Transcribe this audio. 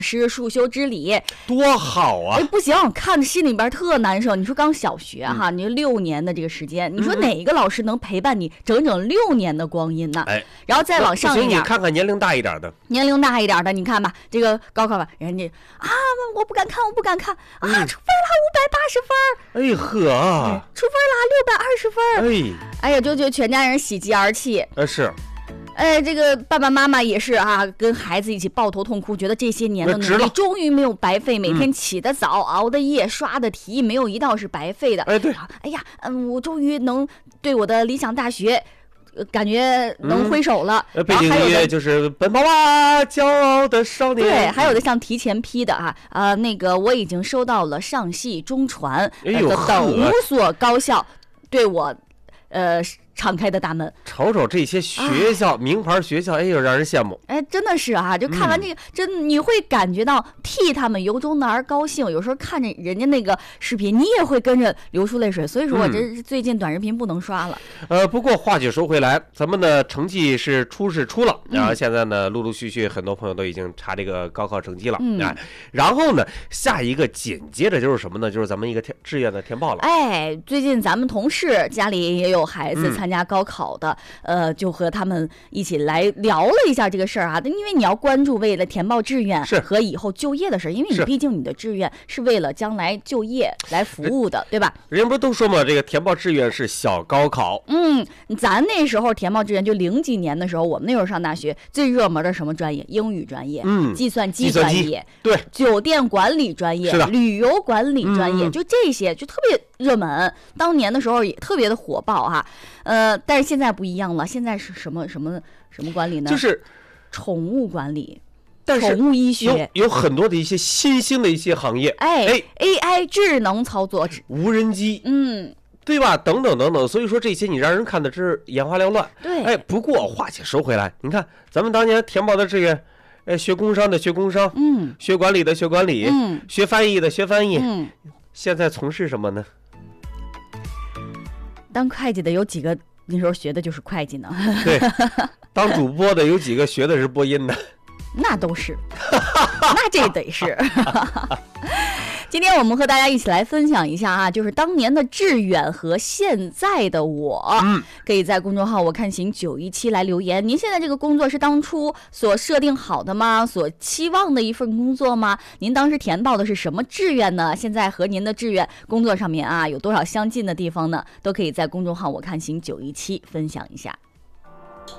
是束修之礼， 多好啊！ 不行，看着心里边特难受。你说刚小学哈，你6年的这个时间，你说哪一个老师能陪伴你整整6年的光阴呢？然后再往上一点， 你看看年龄大一点的， 你看吧，这个高考吧，人家我不敢看啊，出分了580分， 哎呵， 出分了620分，哎呀，就全家人喜极而泣， 是。 这个爸爸妈妈也是啊，跟孩子一起抱头痛哭，觉得这些年的努力终于没有白费，每天起得早，熬的夜，刷的题，没有一道是白费的。 对， 哎呀，我终于能对我的理想大学，感觉能挥手了。 背景音乐就是奔跑吧，骄傲的少年。 对，还有的像提前批的那个我已经收到了上戏、中传等5所高校对我敞开的大门。 瞅瞅这些学校，名牌学校，让人羡慕。 真的是就看完这个，真你会感觉到替他们由衷的而高兴。有时候看着人家那个视频，你也会跟着流出泪水。所以说我这最近短视频不能刷了。 不过话句说回来，咱们的成绩是出了，然后现在呢，陆陆续续很多朋友都已经查这个高考成绩了。然后呢，下一个紧接着就是什么呢？就是咱们一个志愿的填报了。 最近咱们同事家里也有孩子参加高考的，就和他们一起来聊了一下这个事儿因为你要关注为了填报志愿和以后就业的事儿，因为你毕竟你的志愿是为了将来就业来服务的，对吧？ 人家不都说嘛，这个填报志愿是小高考。 咱那时候填报志愿就00几年的时候，我们那时候上大学最热门的什么专业？英语专业，计算机专业， 对， 酒店管理专业，旅游管理专业，就这些就特别热门。当年的时候也特别的火爆但是现在不一样了，现在是什么管理呢？ 就是宠物管理， 但是宠物医学有很多的一些新兴的一些行业 ，AI 智能操作， 无人机，对吧？等等，所以说这些你让人看的是眼花缭乱。 对， 不过话且说回来，你看咱们当年填报的志愿，学工商的学工商，学管理的学管理，学翻译的学翻译，现在从事什么呢？ 当会计的有几个那时候学的就是会计呢？ 对，当主播的有几个学的是播音的？ 那都是，那这得是。今天我们和大家一起来分享一下就是当年的志愿和现在的我。可以在公众号我看行917来留言。您现在这个工作是当初所设定好的吗？所期望的一份工作吗？您当时填报的是什么志愿呢？现在和您的志愿工作上面有多少相近的地方呢？都可以在公众号我看行917分享一下。